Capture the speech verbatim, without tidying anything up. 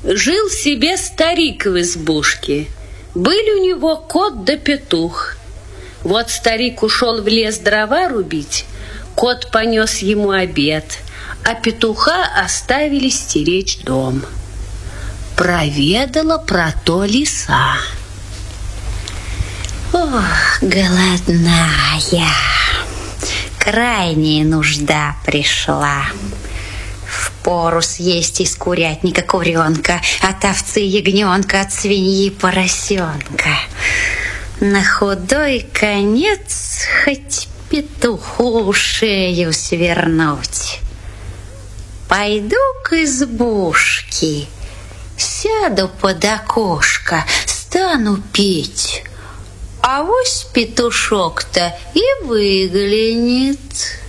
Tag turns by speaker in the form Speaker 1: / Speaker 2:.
Speaker 1: Жил себе старик в избушке. Были у него кот да петух. Вот старик ушел в лес дрова рубить, кот понес ему обед, а петуха оставили стеречь дом. Проведала про то лиса.
Speaker 2: Ох, голодная, крайняя нужда пришла. Впору съесть из курятника куренка, от овцы ягненка, от свиньи поросенка. На худой конец хоть петуху шею свернуть. Пойду к избушке, сяду под окошко, стану петь. Авось петушок-то и выглянет.